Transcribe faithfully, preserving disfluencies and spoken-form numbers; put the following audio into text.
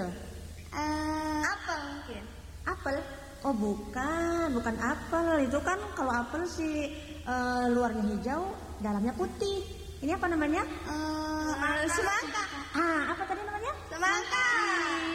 kecil? Uh, apel mungkin. Apel? Oh bukan, bukan apel. Itu kan kalau apel sih uh, luarnya hijau, dalamnya putih. Ini apa namanya? Uh, semangka. Ah, apa tadi namanya? Semangka.